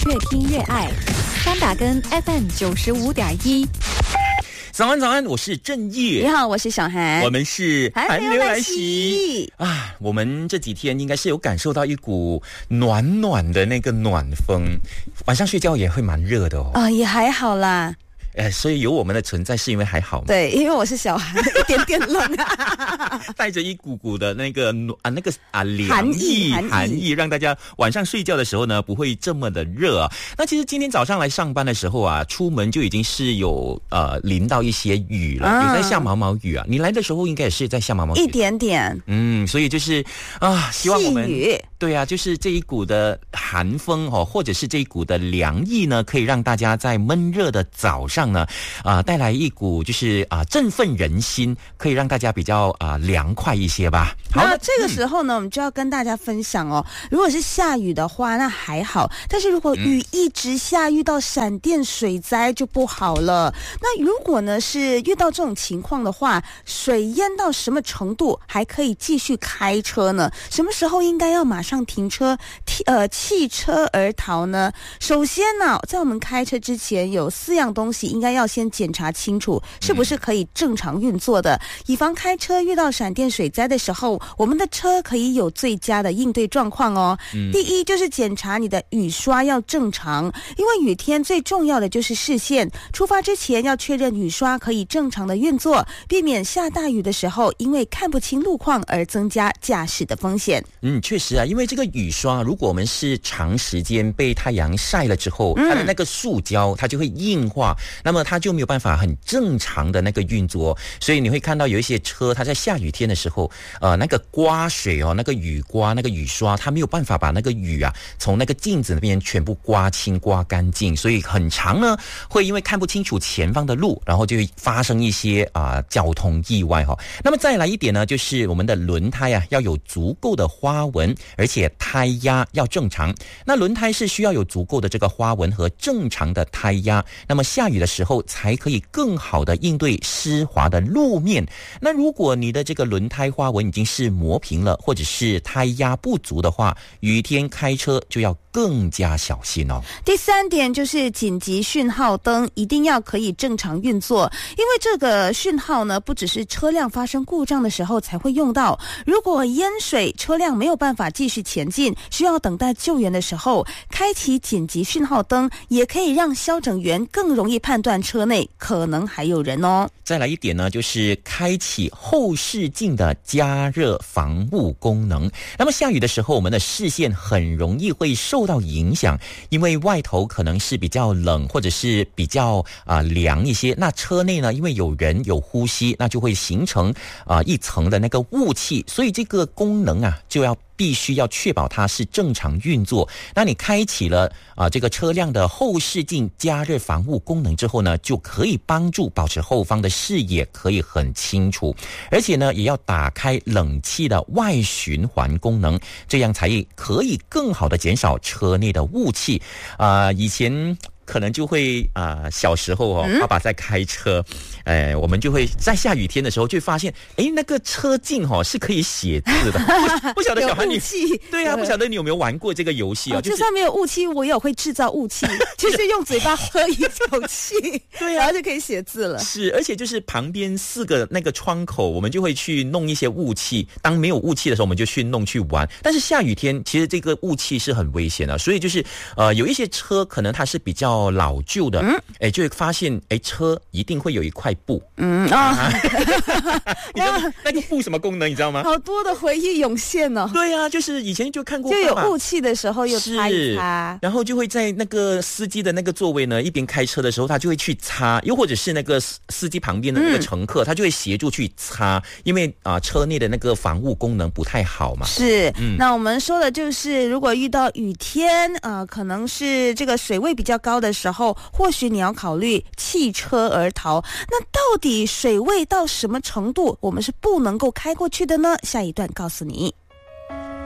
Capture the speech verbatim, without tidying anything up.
越听越爱。三打根 F M 九十五点一。 早安早安，我是郑业。 你好，我是小韩。 我们是寒流来袭啊！我们这几天应该是有感受到一股暖暖的那个暖风，晚上睡觉也会蛮热的哦。 啊、呃，也还好啦。 呃，所以有我们的存在是因为还好吗？ 对，因为我是小孩，一点点冷， 带着一股股的那个啊那个啊凉意寒意寒意，让大家晚上睡觉的时候呢不会这么的热啊。那其实今天早上来上班的时候啊，出门就已经是有呃淋到一些雨了，嗯、有在下毛毛雨啊。你来的时候应该也是在下毛毛雨， 一点点。 嗯，所以就是啊，希望我们细雨对啊，就是这一股的寒风哦，或者是这一股的凉意呢，可以让大家在闷热的早上呢，啊、呃，带来一股就是啊、呃、振奋人心，可以让大家比较啊、呃、凉快一些吧。好， 那这个时候呢、嗯，我们就要跟大家分享哦，如果是下雨的话，那还好；但是如果雨一直下，遇到闪电水灾就不好了。那如果呢是遇到这种情况的话，水淹到什么程度还可以继续开车呢？什么时候应该要马上停车，呃，弃车而逃呢？首先呢，在我们开车之前，有四样东西应该要先检查清楚，是不是可以正常运作的，以防开车遇到闪电水灾的时候，我们的车可以有最佳的应对状况哦。嗯、第一就是检查你的雨刷要正常，因为雨天最重要的就是视线。出发之前要确认雨刷可以正常的运作，避免下大雨的时候因为看不清路况而增加驾驶的风险。 嗯，确实啊，因为这个雨刷，如果我们是长时间被太阳晒了之后，它的那个塑胶它就会硬化，那么它就没有办法很正常的那个运作，所以你会看到有一些车，它在下雨天的时候，呃，那个刮水哦，那个雨刮，那个雨刷，它没有办法把那个雨啊从那个镜子那边全部刮清、刮干净，所以很长呢，会因为看不清楚前方的路，然后就会发生一些啊、呃、交通意外哈、哦。那么再来一点呢，就是我们的轮胎啊要有足够的花纹，而且胎压要正常。那轮胎是需要有足够的这个花纹和正常的胎压，那么下雨的时候才可以更好的应对湿滑的路面。那如果你的这个轮胎花纹已经是磨平了，或者是胎压不足的话，雨天开车就要更加小心哦。 第三点就是紧急讯号灯一定要可以正常运作，因为这个讯号呢，不只是车辆发生故障的时候才会用到，如果淹水，车辆没有办法继续前进，需要等待救援的时候，开启紧急讯号灯也可以让消拯员更容易判断车内可能还有人哦。 再来一点呢，就是开启后视镜的加热防雾功能。那么下雨的时候，我们的视线很容易会受到影响，因为外头可能是比较冷，或者是比较啊、呃、凉一些。那车内呢，因为有人有呼吸，那就会形成啊、呃、一层的那个雾气，所以这个功能啊就要必须要确保它是正常运作。那你开启了啊、呃、这个车辆的后视镜加热防雾功能之后呢，就可以帮助保持后方的视野可以很清楚，而且呢也要打开冷气的外循环功能，这样才可以更好的减少车内的雾气啊、呃。以前可能就会啊、呃，小时候哦，爸爸在开车，呃，我们就会在下雨天的时候就会发现，哎，那个车镜哦是可以写字的。不, 不晓得小孩你对啊，不晓得你有没有玩过这个游戏啊？ 哦，就算没有雾气，我也会制造雾气，就是用嘴巴喝一口气，对啊，然后就可以写字了。 是，而且就是旁边四个那个窗口，我们就会去弄一些雾气。当没有雾气的时候，我们就去弄去玩。但是下雨天，其实这个雾气是很危险的，所以就是呃，有一些车可能它是比较老旧的，嗯，哎，就会发现，哎，车一定会有一块布， 嗯啊， 你知道那个布什么功能？你知道吗？ 好多的回忆涌现哦。 对啊，就是以前就看过， 就有雾气的时候又擦一擦， 然后就会在那个司机的那个座位呢，一边开车的时候，他就会去擦，又或者是那个司机旁边的那个乘客，嗯、他就会协助去擦，因为啊、呃、车内的那个防雾功能不太好嘛。 是，嗯，那我们说的就是，如果遇到雨天，呃，可能是这个水位比较高的时候，或许你要考虑弃车而逃。那到底水位到什么程度，我们是不能够开过去的呢？下一段告诉你。